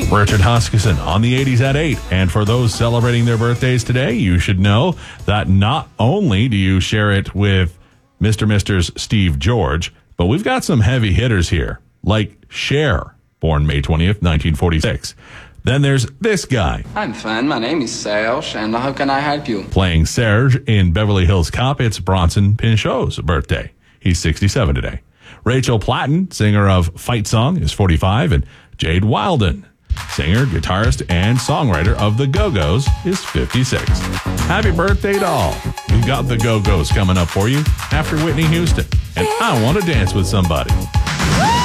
Richard Huskisson on the 80s at 8. And for those celebrating their birthdays today, you should know that not only do you share it with Mr.'s Steve George, but we've got some heavy hitters here, like Cher, born May 20th, 1946. Then there's this guy. I'm fine. My name is Serge, and how can I help you? Playing Serge in Beverly Hills Cop, it's Bronson Pinchot's birthday. He's 67 today. Rachel Platten, singer of Fight Song, is 45, and Jade Wilden, singer, guitarist, and songwriter of The Go-Go's, is 56. Happy birthday to all. We've got The Go-Go's coming up for you after Whitney Houston, and I Want to Dance with Somebody.